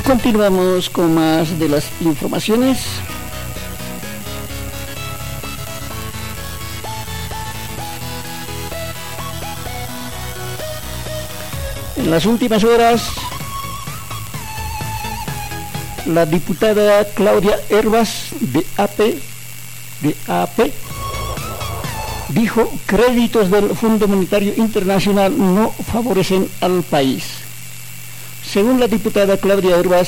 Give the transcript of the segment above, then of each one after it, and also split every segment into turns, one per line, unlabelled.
Continuamos con más de las informaciones. En las últimas horas, la diputada Claudia Hervas de AP dijo: créditos del Fondo Monetario Internacional no favorecen al país. Según la diputada Claudia Hervas,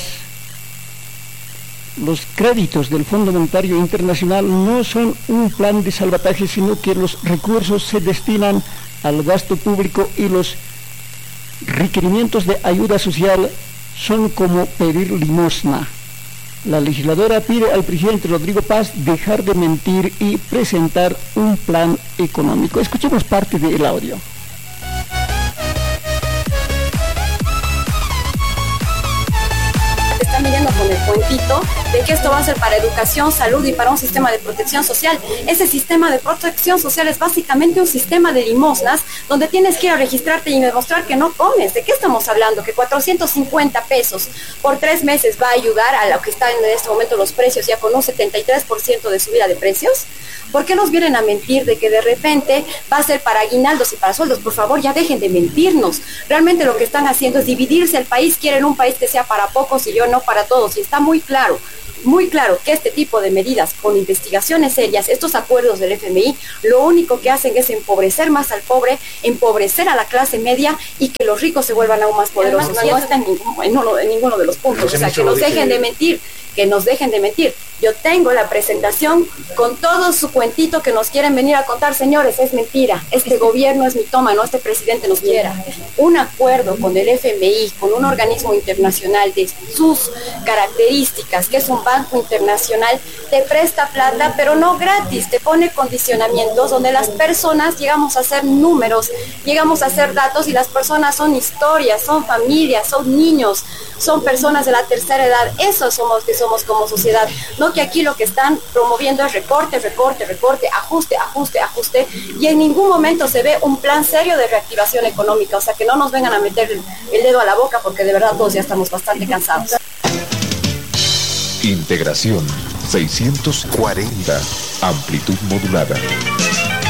los créditos del Fondo Monetario Internacional no son un plan de salvataje, sino que los recursos se destinan al gasto público y los requerimientos de ayuda social son como pedir limosna. La legisladora pide al presidente Rodrigo Paz dejar de mentir y presentar un plan económico. Escuchemos parte del audio.
Están viniendo con el cuentito de que esto va a ser para educación, salud y para un sistema de protección social. Ese sistema de protección social es básicamente un sistema de limosnas donde tienes que ir a registrarte y demostrar que no comes. ¿De qué estamos hablando? Que 450 pesos por 3 meses va a ayudar a lo que está en este momento los precios ya con un 73% de subida de precios. ¿Por qué nos vienen a mentir de que de repente va a ser para aguinaldos y para sueldos? Por favor, ya dejen de mentirnos. Realmente lo que están haciendo es dividirse el país. Quieren un país que sea para pocos y yo no para todos. Y está muy claro que este tipo de medidas con investigaciones serias, estos acuerdos del FMI, lo único que hacen es empobrecer más al pobre, empobrecer a la clase media y que los ricos se vuelvan aún más poderosos. No está en ninguno de los puntos. O sea, que nos dejen de mentir. Que nos dejen de mentir. Yo tengo la presentación con todo su cuentito que nos quieren venir a contar. Señores, es mentira. Este gobierno es mitómano, este presidente nos quiera. Un acuerdo con el FMI, con un organismo internacional de sus características, que es un banco internacional, te presta plata, pero no gratis, te pone condicionamientos donde las personas llegamos a hacer números, llegamos a hacer datos y las personas son historias, son familias, son niños, son personas de la tercera edad. Eso somos que somos como sociedad. No que aquí lo que están promoviendo es recorte, ajuste, y en ningún momento se ve un plan serio de reactivación económica. O sea, que no nos vengan a meter el dedo a la boca, porque de verdad todos ya estamos bastante cansados.
Integración 640, amplitud modulada.